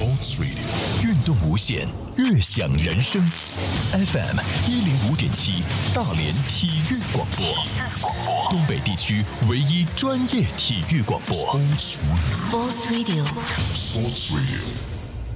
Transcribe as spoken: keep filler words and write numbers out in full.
Sports Radio， 运动无限，悦享人生。F M 一零五点七，大连体育广播，东北地区唯一专业体育广播。Sports Radio，Sports Radio。